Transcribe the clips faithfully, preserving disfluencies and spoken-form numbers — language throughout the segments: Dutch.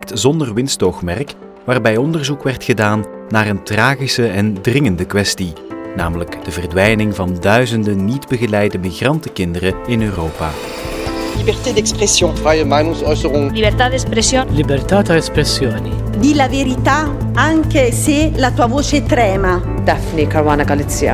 project zonder winstoogmerk, waarbij onderzoek werd gedaan naar een tragische en dringende kwestie, namelijk de verdwijning van duizenden niet begeleide migrantenkinderen in Europa. Liberté d'expression. Freie Meinungsäußerung. Libertà d'espressione. Libertà d'espressione. Di la verità anche se la tua voce trema. Daphne Caruana Galizia.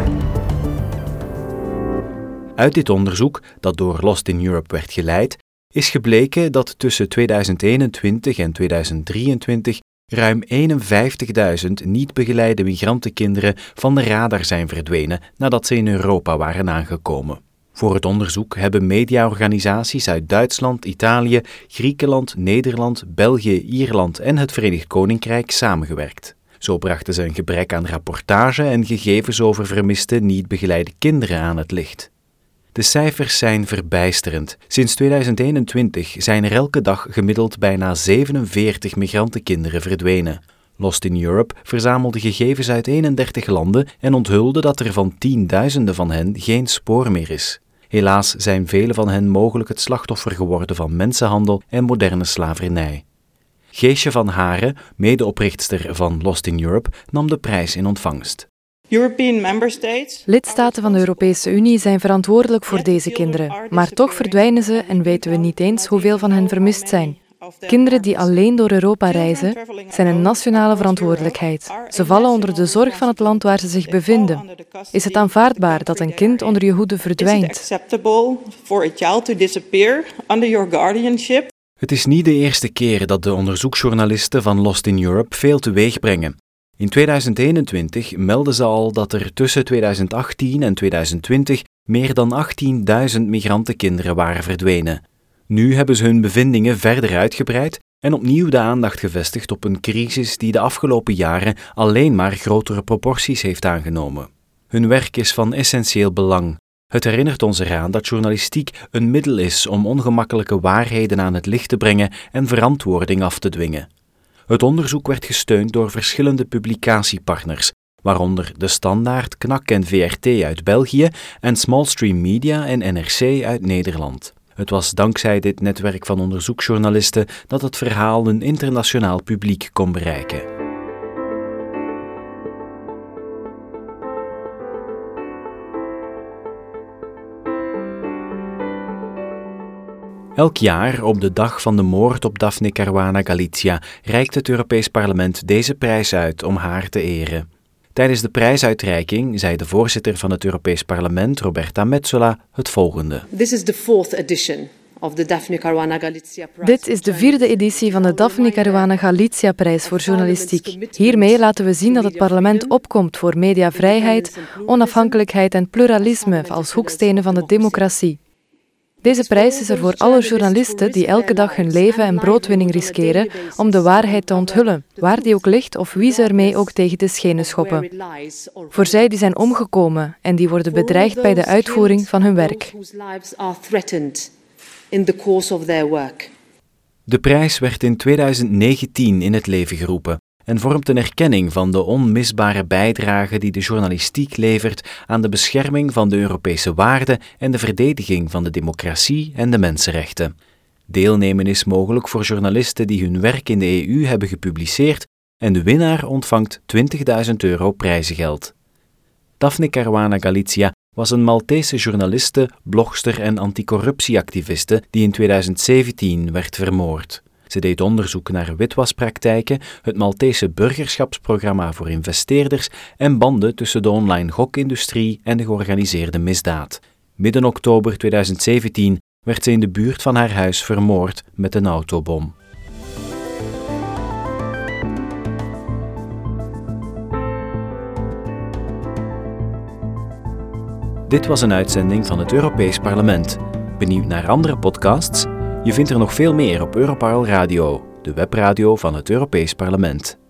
Uit dit onderzoek, dat door Lost in Europe werd geleid, is gebleken dat tussen tweeduizend eenentwintig en tweeduizend drieëntwintig ruim eenenvijftigduizend niet begeleide migrantenkinderen van de radar zijn verdwenen nadat ze in Europa waren aangekomen. Voor het onderzoek hebben mediaorganisaties uit Duitsland, Italië, Griekenland, Nederland, België, Ierland en het Verenigd Koninkrijk samengewerkt. Zo brachten ze een gebrek aan rapportage en gegevens over vermiste niet begeleide kinderen aan het licht. De cijfers zijn verbijsterend. Sinds tweeduizend eenentwintig zijn er elke dag gemiddeld bijna zevenenveertig migrantenkinderen verdwenen. Lost in Europe verzamelde gegevens uit eenendertig landen en onthulde dat er van tienduizenden van hen geen spoor meer is. Helaas zijn vele van hen mogelijk het slachtoffer geworden van mensenhandel en moderne slavernij. Geesje van Haren, medeoprichtster van Lost in Europe, nam de prijs in ontvangst. European member states. Lidstaten van de Europese Unie zijn verantwoordelijk voor deze kinderen, maar toch verdwijnen ze en weten we niet eens hoeveel van hen vermist zijn. Kinderen die alleen door Europa reizen, zijn een nationale verantwoordelijkheid. Ze vallen onder de zorg van het land waar ze zich bevinden. Is het aanvaardbaar dat een kind onder je hoede verdwijnt? Het is niet de eerste keer dat de onderzoeksjournalisten van Lost in Europe veel teweeg brengen. In tweeduizend eenentwintig melden ze al dat er tussen tweeduizend achttien en tweeduizend twintig meer dan achttienduizend migrantenkinderen waren verdwenen. Nu hebben ze hun bevindingen verder uitgebreid en opnieuw de aandacht gevestigd op een crisis die de afgelopen jaren alleen maar grotere proporties heeft aangenomen. Hun werk is van essentieel belang. Het herinnert ons eraan dat journalistiek een middel is om ongemakkelijke waarheden aan het licht te brengen en verantwoording af te dwingen. Het onderzoek werd gesteund door verschillende publicatiepartners, waaronder De Standaard, K N A K en V R T uit België en Smallstream Media en N R C uit Nederland. Het was dankzij dit netwerk van onderzoeksjournalisten dat het verhaal een internationaal publiek kon bereiken. Elk jaar, op de dag van de moord op Daphne Caruana Galizia, reikt het Europees Parlement deze prijs uit om haar te eren. Tijdens de prijsuitreiking zei de voorzitter van het Europees Parlement, Roberta Metsola, het volgende. This is the fourth edition of the Daphne Caruana Galizia Prize. Dit is de vierde editie van de Daphne Caruana Galizia Prijs voor journalistiek. Hiermee laten we zien dat het parlement opkomt voor mediavrijheid, onafhankelijkheid en pluralisme als hoekstenen van de democratie. Deze prijs is er voor alle journalisten die elke dag hun leven en broodwinning riskeren om de waarheid te onthullen, waar die ook ligt of wie ze ermee ook tegen de schenen schoppen. Voor zij die zijn omgekomen en die worden bedreigd bij de uitvoering van hun werk. De prijs werd in tweeduizend negentien in het leven geroepen en vormt een erkenning van de onmisbare bijdrage die de journalistiek levert aan de bescherming van de Europese waarden en de verdediging van de democratie en de mensenrechten. Deelnemen is mogelijk voor journalisten die hun werk in de E U hebben gepubliceerd en de winnaar ontvangt twintigduizend euro prijzengeld. Daphne Caruana Galizia was een Maltese journaliste, blogster en anticorruptieactiviste die in tweeduizend zeventien werd vermoord. Ze deed onderzoek naar witwaspraktijken, het Maltese burgerschapsprogramma voor investeerders en banden tussen de online gokindustrie en de georganiseerde misdaad. Midden oktober tweeduizend zeventien werd ze in de buurt van haar huis vermoord met een autobom. Dit was een uitzending van het Europees Parlement. Benieuwd naar andere podcasts? Je vindt er nog veel meer op Europarl Radio, de webradio van het Europees Parlement.